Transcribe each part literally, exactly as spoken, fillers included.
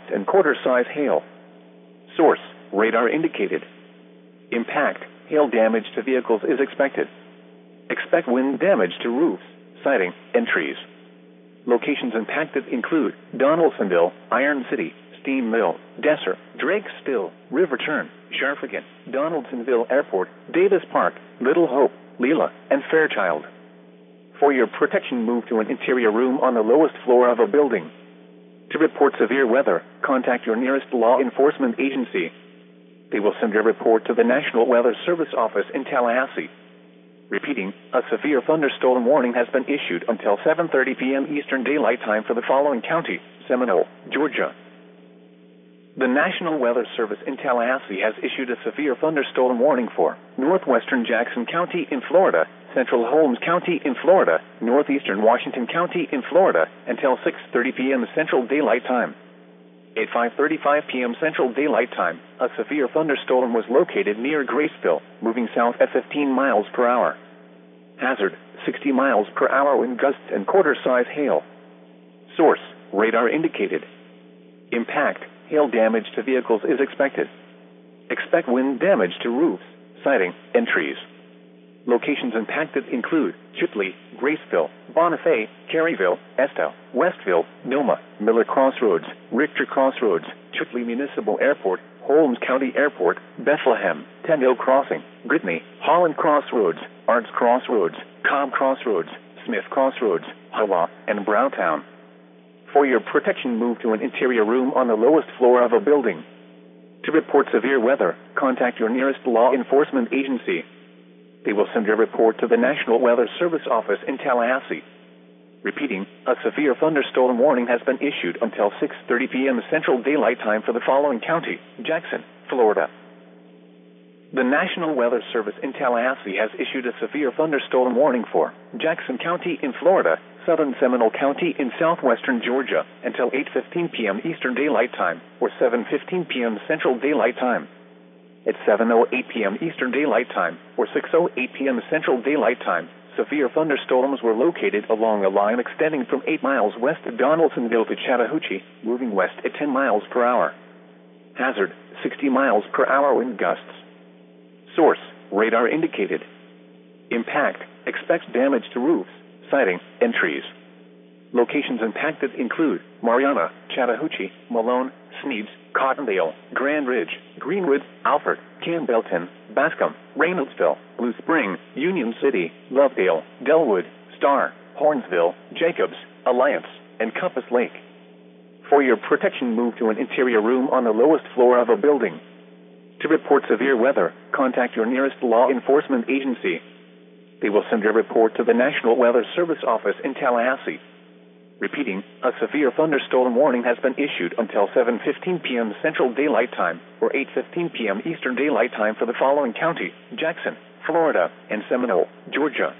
and quarter-size hail. Source: radar indicated. Impact: hail damage to vehicles is expected. Expect wind damage to roofs, siding, and trees. Locations impacted include Donaldsonville, Iron City, Steam Mill, Desser, Drakesville, Riverturn, Sharphagen, Donaldsonville Airport, Davis Park, Little Hope, Leela, and Fairchild. For your protection, move to an interior room on the lowest floor of a building. To report severe weather, contact your nearest law enforcement agency. They will send your report to the National Weather Service office in Tallahassee. Repeating, a severe thunderstorm warning has been issued until seven thirty p.m. Eastern Daylight Time for the following county: Seminole, Georgia. The National Weather Service in Tallahassee has issued a severe thunderstorm warning for northwestern Jackson County in Florida, central Holmes County in Florida, northeastern Washington County in Florida, until six thirty p.m. Central Daylight Time. At five thirty-five p.m. Central Daylight Time, a severe thunderstorm was located near Graceville, moving south at fifteen miles per hour. Hazard: sixty miles per hour wind gusts and quarter-size hail. Source: radar indicated. Impact: hail damage to vehicles is expected. Expect wind damage to roofs, siding, and trees. Locations impacted include Chipley, Graceville, Bonifay, Caryville, Estill, Westville, Noma, Miller Crossroads, Richter Crossroads, Chipley Municipal Airport, Holmes County Airport, Bethlehem, Ten Hill Crossing, Brittany, Holland Crossroads, Arts Crossroads, Cobb Crossroads, Smith Crossroads, Hawa, and Browntown. For your protection, move to an interior room on the lowest floor of a building. To report severe weather, contact your nearest law enforcement agency. They will send your report to the National Weather Service office in Tallahassee. Repeating, a severe thunderstorm warning has been issued until six thirty p.m. Central Daylight Time for the following county: Jackson, Florida. The National Weather Service in Tallahassee has issued a severe thunderstorm warning for Jackson County in Florida, southern Seminole County in southwestern Georgia, until eight fifteen p.m. Eastern Daylight Time, or seven fifteen p.m. Central Daylight Time. At seven oh eight p.m. Eastern Daylight Time, or six oh eight p.m. Central Daylight Time, severe thunderstorms were located along a line extending from eight miles west of Donaldsonville to Chattahoochee, moving west at ten miles per hour. Hazard: sixty miles per hour wind gusts. Source: radar indicated. Impact: expect damage to roofs, siding, and trees. Locations impacted include Mariana, Chattahoochee, Malone, Sneeds, Cottondale, Grand Ridge, Greenwood, Alfred, Campbellton, Bascom, Reynoldsville, Blue Spring, Union City, Lovedale, Delwood, Star, Hornsville, Jacobs, Alliance, and Compass Lake. For your protection, move to an interior room on the lowest floor of a building. To report severe weather, contact your nearest law enforcement agency. They will send your report to the National Weather Service office in Tallahassee. Repeating, a severe thunderstorm warning has been issued until seven fifteen p.m. Central Daylight Time, or eight fifteen p.m. Eastern Daylight Time for the following county: Jackson, Florida, and Seminole, Georgia.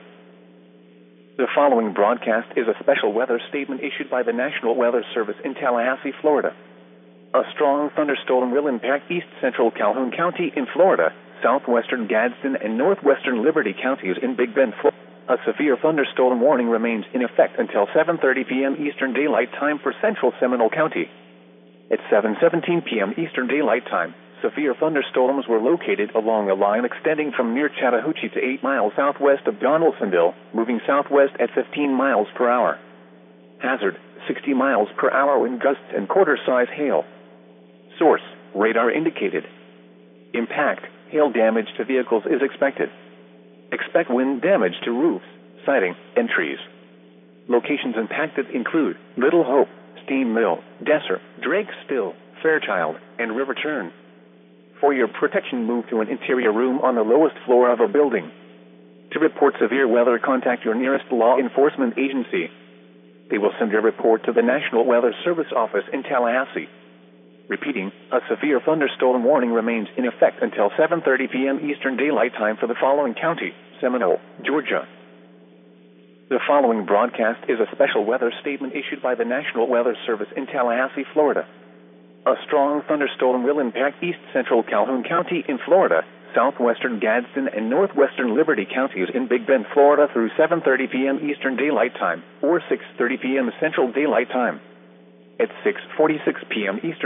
The following broadcast is a special weather statement issued by the National Weather Service in Tallahassee, Florida. A strong thunderstorm will impact east central Calhoun County in Florida, southwestern Gadsden and northwestern Liberty counties in Big Bend, Florida. A severe thunderstorm warning remains in effect until seven thirty p.m. Eastern Daylight Time for central Seminole County. At seven seventeen p.m. Eastern Daylight Time, severe thunderstorms were located along a line extending from near Chattahoochee to eight miles southwest of Donaldsonville, moving southwest at fifteen miles per hour. Hazard: sixty miles per hour wind gusts and quarter-size hail. Source: radar indicated. Impact: hail damage to vehicles is expected. Expect wind damage to roofs, siding, and trees. Locations impacted include Little Hope, Steam Mill, Desser, Drakesville, Fairchild, and Riverturn. For your protection, move to an interior room on the lowest floor of a building. To report severe weather, contact your nearest law enforcement agency. They will send your report to the National Weather Service office in Tallahassee. Repeating, a severe thunderstorm warning remains in effect until seven thirty p.m. Eastern Daylight Time for the following county: Seminole, Georgia. The following broadcast is a special weather statement issued by the National Weather Service in Tallahassee, Florida. A strong thunderstorm will impact east central Calhoun County in Florida, southwestern Gadsden and northwestern Liberty counties in Big Bend, Florida through seven thirty p.m. Eastern Daylight Time, or six thirty p.m. Central Daylight Time. At six forty-six p.m. Eastern